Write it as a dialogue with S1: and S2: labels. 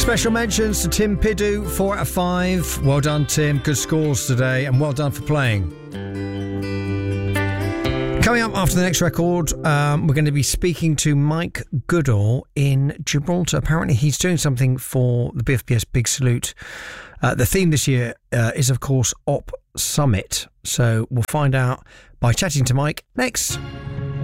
S1: Special mentions to Tim Piddu, 4 out of 5. Well done, Tim. Good scores today, and well done for playing. Coming up after the next record, we're going to be speaking to Mike Goodall in Gibraltar. Apparently, he's doing something for the BFPS Big Salute. The theme this year is, of course, Op Summit. So we'll find out by chatting to Mike next.